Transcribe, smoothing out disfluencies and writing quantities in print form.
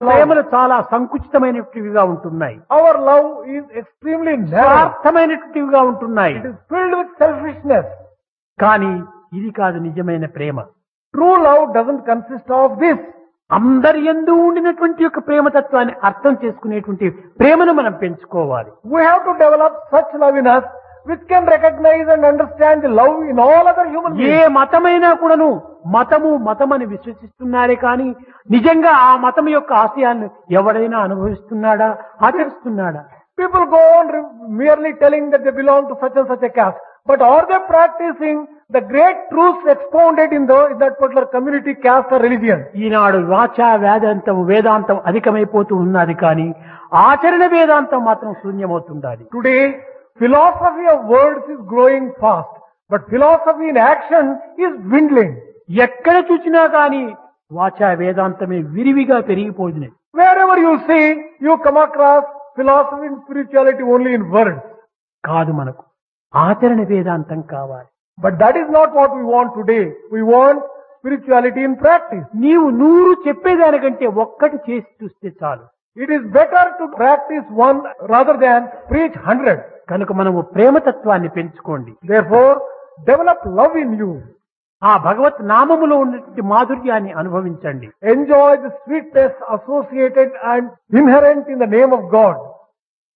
ప్రేమలు చాలా సంకుచితమైనటివిగా ఉంటున్నాయి. Our love is extremely narrow. స్వార్థమైనటివిగా ఉంటున్నాయి. It is filled with selfishness. కానీ ఇది కాదు నిజమైన ప్రేమ. True love doesn't consist of this. అందరి యందు ఉండినటువంటి యొక్క ప్రేమతత్వాన్ని అర్థం చేసుకునేటువంటి ప్రేమను మనం పెంచుకోవాలి. We have to develop such love in us which can recognize and understand the love in all other human A beings. మతమైనా కూడాను మతమని విశ్వసిస్తున్నారే కానీ నిజంగా ఆ మతం యొక్క ఆశయాలను ఎవడైనా అనుభవిస్తున్నాడా, ఆచరిస్తున్నాడా? People go on merely telling that they belong to such and such a caste. But are they practicing the great truths expounded in that particular community, caste or religion? ఈనాడు వాచా వేదాంతం అధికమైపోతూ ఉన్నది కానీ ఆచరణ వేదాంతం మాత్రం శూన్యమవుతుండాలి. Today, philosophy of words is growing fast, but philosophy in action is dwindling. ఎక్కడ చూసినా కానీ వాచా వేదాంతమే విరివిగా పెరిగిపోయింది. Wherever you see, you come across philosophy and spirituality only in words. కాదు, మనకు ఆచరణ వేదాంతం కావాలి. But that is not what we want today. We want spirituality in practice. నీవు 100 చెప్పేదానికంటే ఒక్కటి చేసి చూస్తే చాలు. It is better to practice one rather than preach 100. కనుక మనము ప్రేమతత్వాన్ని పెంచుకోండి. Therefore, develop love in you. ఆ భగవత్ నామములో ఉన్నటువంటి మాధుర్యాన్ని అనుభవించండి. Enjoy the sweetness associated and inherent in the name of God.